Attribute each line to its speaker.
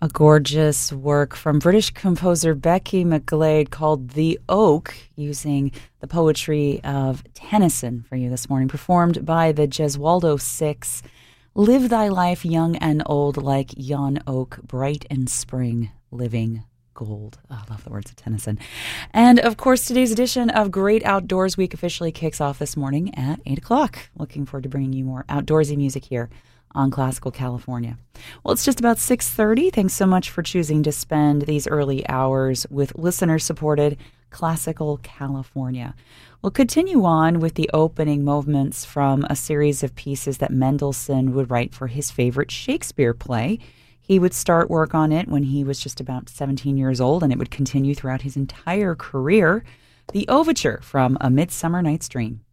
Speaker 1: A gorgeous work from British composer Becky McGlade called The Oak, using the poetry of Tennyson for you this morning, performed by the Gesualdo Six. Live thy life young and old like yon oak, bright in spring, living gold. Oh, I love the words of Tennyson. And, of course, today's edition of Great Outdoors Week officially kicks off this morning at 8 o'clock. Looking forward to bringing you more outdoorsy music here on Classical California. Well, it's just about 6:30. Thanks so much for choosing to spend these early hours with listener-supported Classical California. We'll continue on with the opening movements from a series of pieces that Mendelssohn would write for his favorite Shakespeare play. He would start work on it when he was just about 17 years old, and it would continue throughout his entire career. The Overture from A Midsummer Night's Dream.